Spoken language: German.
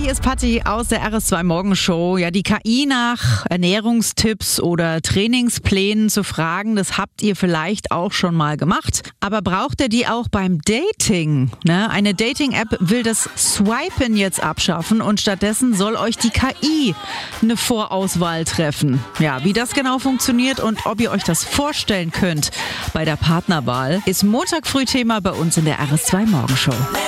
Hier ist Patti aus der RS2 Morgenshow. Ja, die KI nach Ernährungstipps oder Trainingsplänen zu fragen, das habt ihr vielleicht auch schon mal gemacht. Aber braucht ihr die auch beim Dating? Eine Dating-App will das Swipen jetzt abschaffen und stattdessen soll euch die KI eine Vorauswahl treffen. Ja, wie das genau funktioniert und ob ihr euch das vorstellen könnt bei der Partnerwahl, ist Montag früh Thema bei uns in der RS2 Morgenshow.